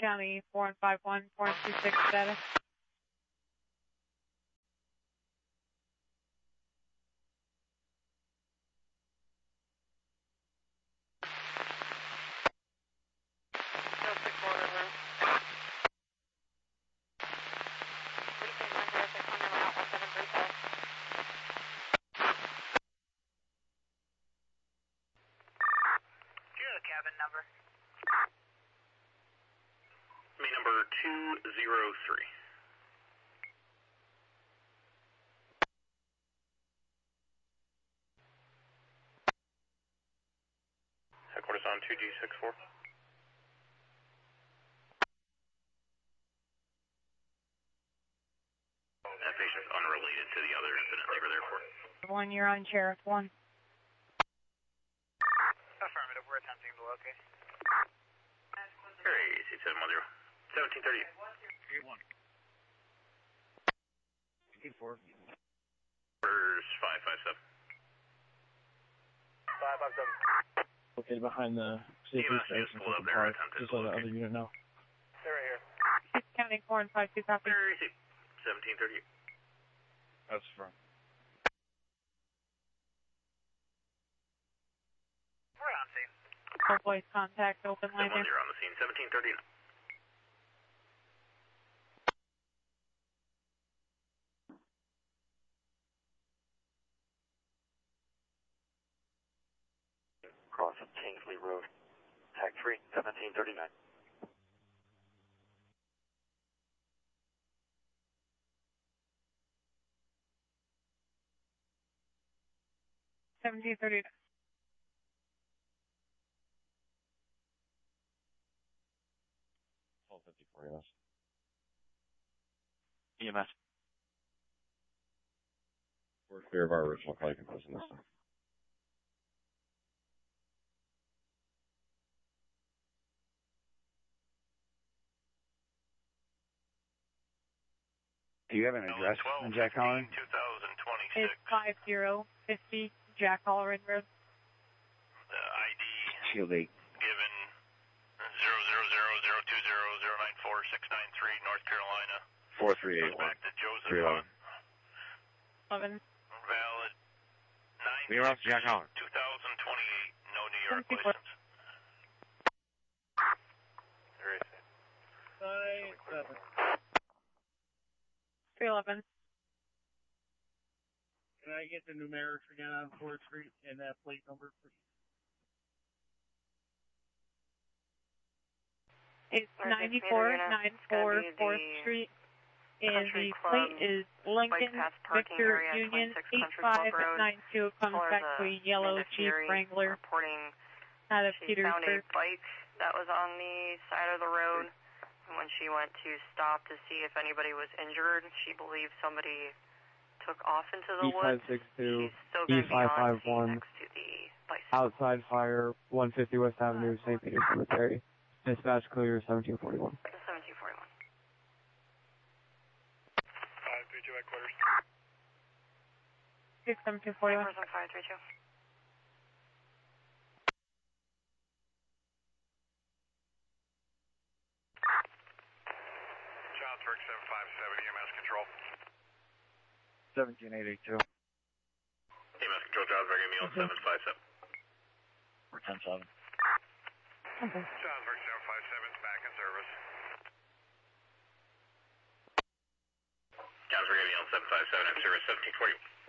County 4151, 426 status. Cabin number. Main number 203. Headquarters on 2G64. That patient is unrelated to the other incident they were there for. 1, you're on Sheriff 1. Affirmative, we're attempting to locate. Hey, C710. 1730. 81. 84. Orders 557. 557. Located behind the safety EMS station. just pulled up there, attempted Just to let the locate. other unit know. They're right here. 6 County 4152, copy. 1738. That's from. We're on scene. Full voice contact, open line 710 there. on the scene. 1739. Cross of Kingsley Road. Tag 3, 1739. $1730. EMS. EMS. We're clear of our original flight composition this time. Do you have an address on Jack Holland? 2026. It's 5050 Jack Halloran Road. The ID Shield 8. given 00002009469 North Carolina. 4381. Back to Joseph 311. 11. Valid. We are off Jack Holland. 2028. No New York 74. license. There is. 311. Can I get the numerics again on 4th Street and that plate number, please? It's 9494 4th Street. And the plate is Lincoln Victor Union 8592. Comes back to a yellow Jeep Wrangler reporting out of she found a Petersburg. bike that was on the side of the road. And when she went to stop to see if anybody was injured, she believed somebody took off into the woods. E562, She's still going to be on scene E551, next to the bicycle. outside fire, 150 West Avenue, St. Peter Cemetery. Dispatch clear, 1741. 1741. 532 headquarters. 67241. Person 532. Johnsburg 757, EMS control. 17882. EMS control Johnsburg, give me on 757. We're 107. Johnsburg 757 is back in service. Johnsburg, give me on 757. I'm service 1740.